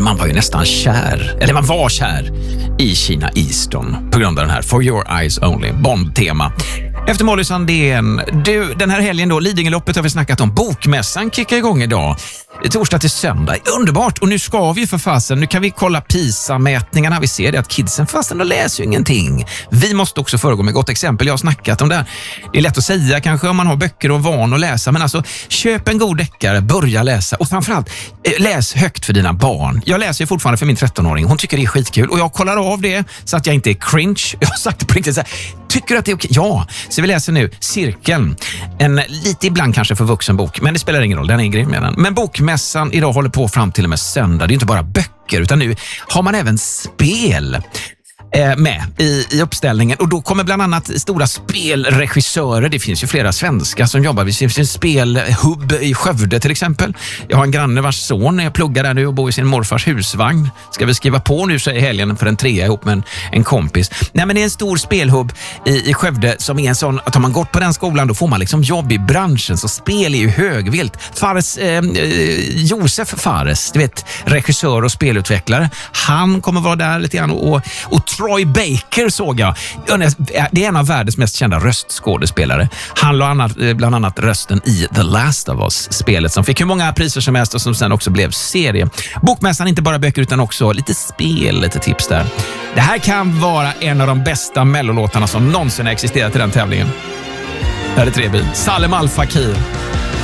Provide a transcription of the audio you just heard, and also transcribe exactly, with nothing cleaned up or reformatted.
man var ju nästan kär, eller man var kär i Kina Easton på grund av den här For Your Eyes Only, Bond-tema. Efter Molly Sandén, du, den här helgen då, Lidingöloppet har vi snackat om. Bokmässan kickar igång idag. Torsdag till söndag. Underbart. Och nu ska vi för fasen. Nu kan vi kolla PISA-mätningarna. Vi ser det att kidsen fasen, de läser ju ingenting. Vi måste också föregå med gott exempel. Jag har snackat om det här. Det är lätt att säga kanske om man har böcker och van att läsa. Men alltså, köp en god deckare, börja läsa. Och framförallt, läs högt för dina barn. Jag läser ju fortfarande för min trettonåring. Hon tycker det är skitkul. Och jag kollar av det så att jag inte är cringe. Jag har sagt det på riktigt så här. Tycker du att det är okej? Ja. Så vi läser nu Cirkeln. En lite ibland kanske för vuxen bok. Men det spelar ingen roll. Den är grym med den. Men bokmässan idag håller på fram till och med söndag. Det är inte bara böcker utan nu har man även spel med i, i uppställningen. Och då kommer bland annat stora spelregissörer. Det finns ju flera svenska som jobbar. Det finns en spelhubb i Skövde till exempel. Jag har en granne vars son jag pluggar där nu och bor i sin morfars husvagn. Ska vi skriva på nu så i helgen för en trea ihop med en, en kompis. Nej, men det är en stor spelhubb i, i Skövde som är en sån att har man gått på den skolan då får man liksom jobb i branschen. Så spel är ju högvilt. Fares, eh, Josef Fares, du vet, regissör och spelutvecklare. Han kommer vara där lite grann och, och Troy Baker såg jag. Det är en av världens mest kända röstskådespelare. Han la annat, bland annat rösten i The Last of Us-spelet som fick hur många priser som helst och som sen också blev serie. Bokmässan inte bara böcker utan också lite spel, lite tips där. Det här kan vara en av de bästa mellolåtarna som någonsin har existerat i den tävlingen. Det här är Trebyn. Salem Al Fakir.